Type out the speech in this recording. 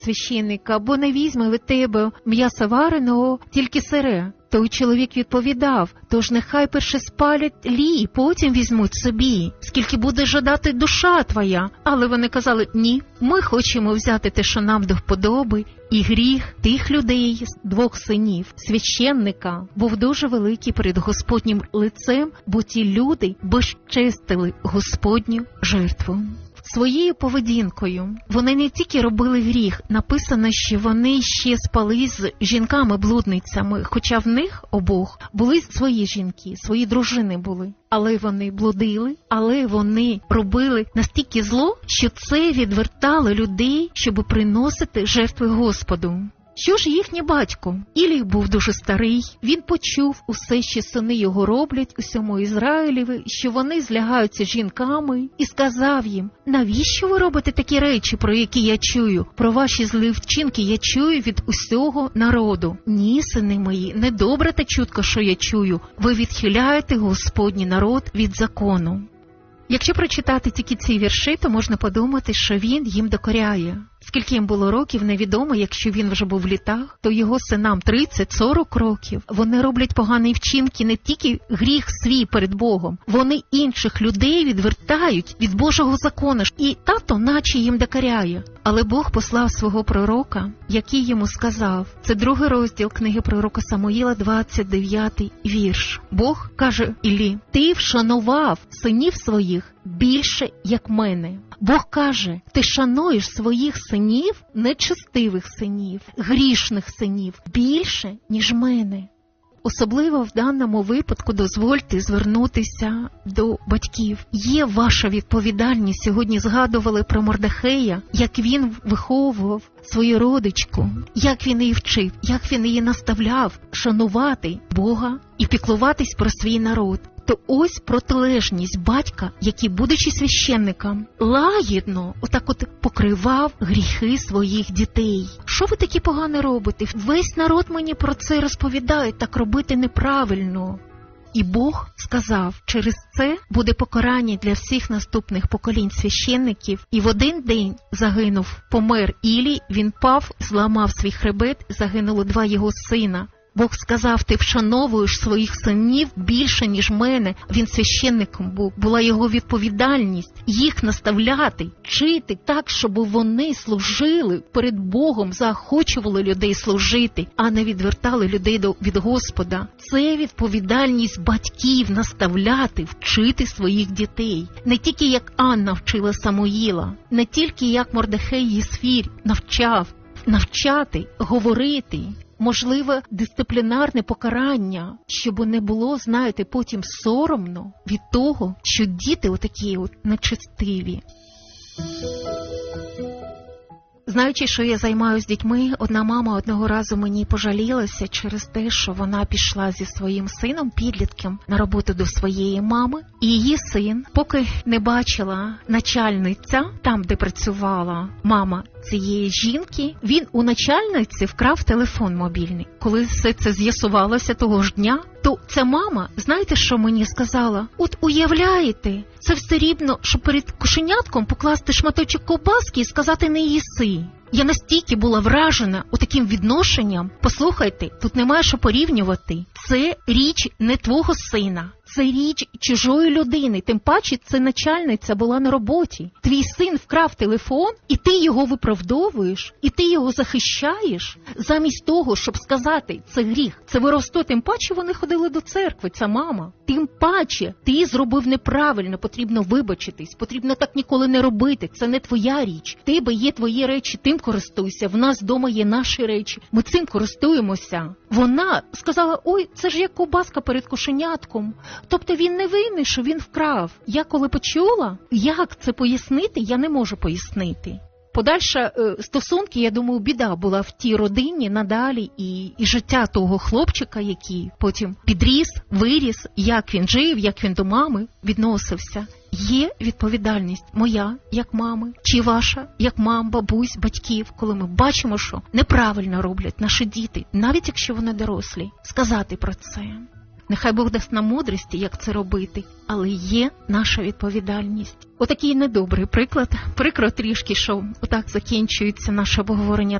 священника, бо не візьме від тебе м'яса вареного, тільки сире. Той чоловік відповідав, тож нехай перше спалять лі, потім візьмуть собі, скільки буде жадати душа твоя. Але вони казали, ні, ми хочемо взяти те, що нам до вподоби. І гріх тих людей, 2 синів священника, був дуже великий перед Господнім лицем, бо ті люди безчестили Господню жертву. Своєю поведінкою вони не тільки робили гріх, написано, що вони ще спали з жінками-блудницями, хоча в них обох були свої жінки, свої дружини були. Але вони блудили, але вони робили настільки зло, що це відвертало людей, щоб приносити жертви Господу. Що ж їхній батько? Ілій був дуже старий, він почув усе, що сини його роблять усьому Ізраїлеві, що вони злягаються жінками, і сказав їм, навіщо ви робите такі речі, про які я чую? Про ваші злі вчинки я чую від усього народу. Ні, сини мої, недобре та чутко, що я чую. Ви відхиляєте Господній народ від закону. Якщо прочитати тільки ці вірші, то можна подумати, що він їм докоряє. Скільки їм було років, невідомо, якщо він вже був в літах, то його синам 30-40 років. Вони роблять погані вчинки, не тільки гріх свій перед Богом, вони інших людей відвертають від Божого закону. І тато наче їм докоряє. Але Бог послав свого пророка, який йому сказав, це 2 розділ книги пророка Самуїла, 29 вірш. Бог каже Іллі, ти вшанував синів своїх більше, як мене. Бог каже, ти шануєш своїх синів, нечестивих синів, грішних синів, більше, ніж мене. Особливо в даному випадку дозвольте звернутися до батьків. Є ваша відповідальність. Сьогодні згадували про Мордехея, як він виховував свою родичку, як він її вчив, як він її наставляв шанувати Бога і піклуватись про свій народ. То ось протилежність батька, який, будучи священником, лагідно отак покривав гріхи своїх дітей. Що ви такі погано робите? Весь народ мені про це розповідає, так робити неправильно. І Бог сказав, через це буде покарання для всіх наступних поколінь священників. І в один день помер Ілій, він пав, зламав свій хребет, загинуло 2 його сина. Бог сказав, ти вшановуєш своїх синів більше, ніж мене. Він священником був. Була його відповідальність їх наставляти, вчити так, щоб вони служили перед Богом, заохочували людей служити, а не відвертали людей від Господа. Це відповідальність батьків наставляти, вчити своїх дітей. Не тільки як Анна вчила Самуїла, не тільки як Мордехей Єсфір навчати, говорити. Можливо, дисциплінарне покарання, щоб не було, знаєте, потім соромно від того, що діти отакі нечестиві. Знаючи, що я займаюся дітьми, одна мама одного разу мені пожалілася через те, що вона пішла зі своїм сином, підлітком, на роботу до своєї мами. І її син, поки не бачила начальниця, там, де працювала мама цієї жінки, він у начальниці вкрав телефон мобільний. Коли все це з'ясувалося того ж дня, то ця мама, знаєте, що мені сказала? От уявляєте, це все рівно, що перед кошенятком покласти шматочок ковбаски і сказати не їси. Я настільки була вражена таким відношенням. Послухайте, тут немає що порівнювати. Це річ не твого сина. Це річ чужої людини. Тим паче, це начальниця була на роботі. Твій син вкрав телефон, і ти його виправдовуєш, і ти його захищаєш, замість того, щоб сказати, це гріх, це воровство. Тим паче вони ходили до церкви, ця мама. Тим паче, ти зробив неправильно, потрібно вибачитись, потрібно так ніколи не робити, це не твоя річ. В тебе є твої речі, тим користуйся, в нас вдома є наші речі, ми цим користуємося. Вона сказала, ой, це ж як ковбаска перед кошенятком. Тобто він не винний, що він вкрав. Я коли почула, як це пояснити, я не можу пояснити. Подальша стосунки, я думаю, біда була в тій родині надалі, і життя того хлопчика, який потім підріс, виріс, як він жив, як він до мами відносився. Є відповідальність моя, як мами, чи ваша, як мам, бабусь, батьків, коли ми бачимо, що неправильно роблять наші діти, навіть якщо вони дорослі, сказати про це. Нехай Бог дасть нам мудрості, як це робити, але є наша відповідальність. Отакий недобрий приклад. Прикро трішки, що отак закінчується наше обговорення